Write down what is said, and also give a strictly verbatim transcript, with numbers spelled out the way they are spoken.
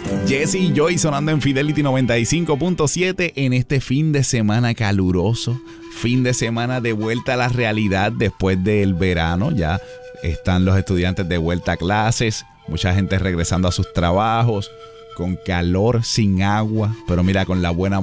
Jesse y Joy sonando en Fidelity noventa y cinco punto siete en este fin de semana caluroso. Fin de semana de vuelta a la realidad después del verano. Ya están los estudiantes de vuelta a clases. Mucha gente regresando a sus trabajos. Con calor, sin agua. Pero mira, con la buena